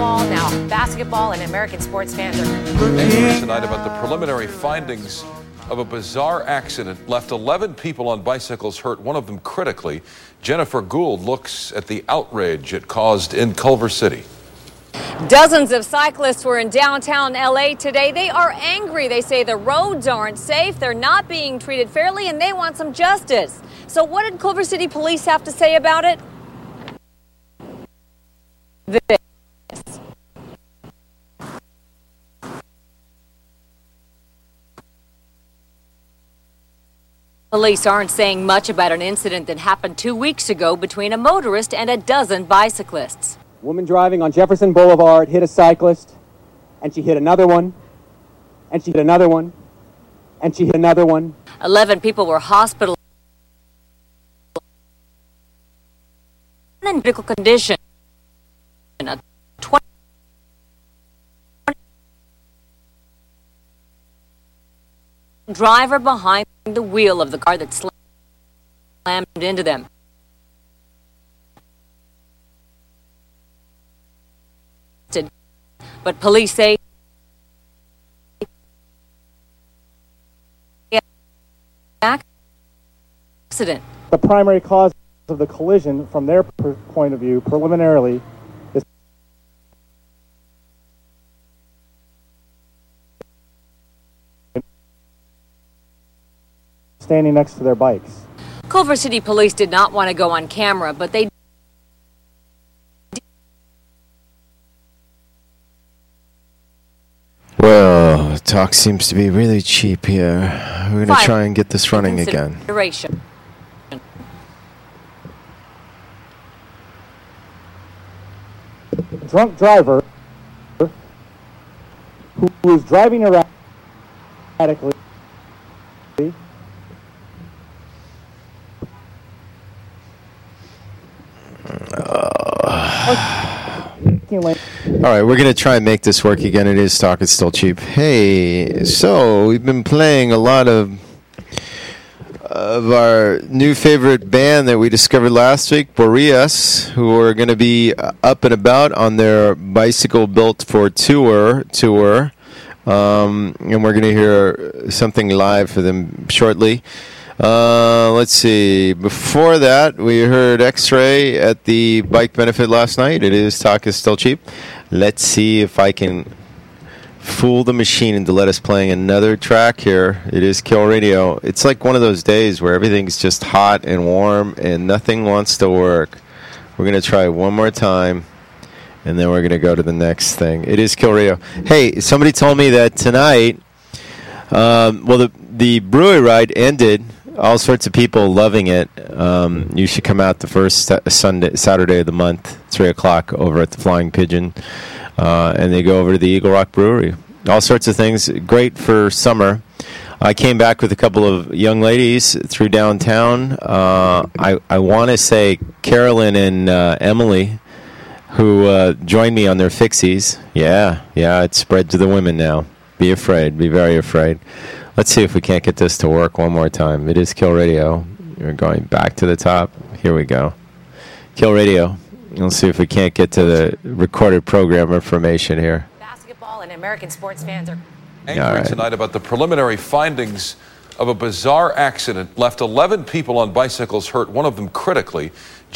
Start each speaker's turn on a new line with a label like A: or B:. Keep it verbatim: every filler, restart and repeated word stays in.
A: football, now basketball, and American sports fans are...
B: Angry tonight about the preliminary findings of a bizarre accident left eleven people on bicycles hurt, one of them critically. Jennifer Gould looks at the outrage it caused in Culver City.
C: Dozens of cyclists were in downtown L A today. They are angry. They say the roads aren't safe, they're not being treated fairly, and they want some justice. So what did Culver City police have to say about it? This. Police aren't saying much about an incident that happened two weeks ago between a motorist and a dozen bicyclists.
D: Woman driving on Jefferson Boulevard hit a cyclist, and she hit another one, and she hit another one, and she hit another one.
C: Eleven people were hospitalized in critical condition. A twenty driver behind the wheel of the car that slammed into them. But police say accident.
D: The primary cause of the collision, from their point of view, preliminarily, is standing next to their bikes.
C: Culver City Police did not want to go on camera, but they
E: Well, talk seems to be really cheap here. We're going to
C: Five.
E: try and get this running again.
D: Drunk driver who was driving erratically
E: All right, we're going to try and make this work again. It is Talk It's Still Cheap. Hey, so we've been playing a lot of of our new favorite band that we discovered last week, Boreas, who are going to be up and about on their Bicycle Built for Tour tour. Um, and we're going to hear something live for them shortly. Uh, let's see. Before that, we heard X-Ray at the bike benefit last night. It is Talk Is Still Cheap. Let's see if I can fool the machine into let us playing another track here. It is Kill Radio. It's like one of those days where everything's just hot and warm and nothing wants to work. We're going to try one more time, and then we're going to go to the next thing. It is Kill Radio. Hey, somebody told me that tonight, um, well, the, the brewery ride ended. All sorts of people loving it. Um, you should come out the first Sunday, Saturday of the month, three o'clock, over at the Flying Pigeon. Uh, and they go over to the Eagle Rock Brewery. All sorts of things. Great for summer. I came back with a couple of young ladies through downtown. Uh, I, I want to say Carolyn and uh, Emily, who uh, joined me on their fixies. Yeah, yeah, it's spread to the women now. Be afraid. Be very afraid. Let's see if we can't get this to work one more time. It is Kill Radio. We're going back to the top. Here we go. Kill Radio. Let's see if we can't get to the recorded program information here.
A: Basketball and American sports fans are...
B: Angry
E: right.
B: tonight about the preliminary findings of a bizarre accident left eleven people on bicycles hurt, one of them critically.